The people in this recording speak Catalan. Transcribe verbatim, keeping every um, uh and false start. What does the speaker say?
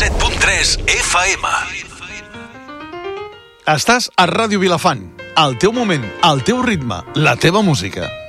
set punt tres F M. Estàs a Ràdio Vilafant. El teu moment, el teu ritme, la teva música.